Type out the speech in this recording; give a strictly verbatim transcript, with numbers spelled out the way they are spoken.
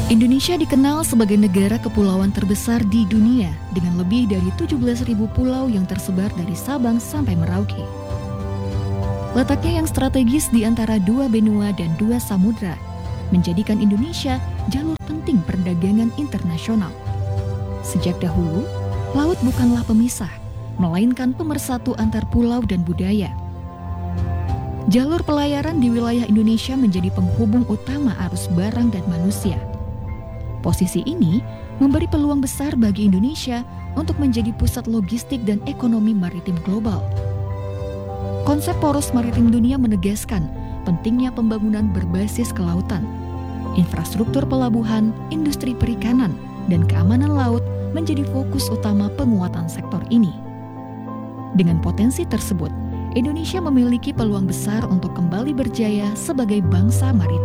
Indonesia dikenal sebagai negara kepulauan terbesar di dunia dengan lebih dari tujuh belas ribu pulau yang tersebar dari Sabang sampai Merauke. Letaknya yang strategis di antara dua benua dan dua samudra menjadikan Indonesia jalur penting perdagangan internasional. Sejak dahulu, laut bukanlah pemisah, melainkan pemersatu antar pulau dan budaya. Jalur pelayaran di wilayah Indonesia menjadi penghubung utama arus barang dan manusia. Posisi ini memberi peluang besar bagi Indonesia untuk menjadi pusat logistik dan ekonomi maritim global. Konsep poros maritim dunia menegaskan pentingnya pembangunan berbasis kelautan. Infrastruktur pelabuhan, industri perikanan, dan keamanan laut menjadi fokus utama penguatan sektor ini. Dengan potensi tersebut, Indonesia memiliki peluang besar untuk kembali berjaya sebagai bangsa maritim.